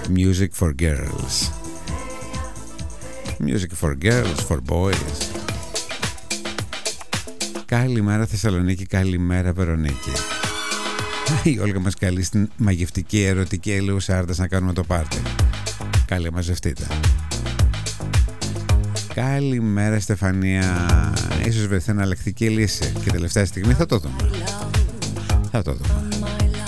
Music for girls. Music for girls, for boys. Καλημέρα Θεσσαλονίκη, καλημέρα Βερονίκη. Η Όλγα μας καλεί στην μαγευτική ερωτική Ελεού Σάρτας να κάνουμε το πάρτι. Καλή μαζευτείτε. Καλημέρα Στεφανία. Ίσως βρεθεί εναλλακτική λύση και τελευταία στιγμή θα το δούμε. Θα το δούμε.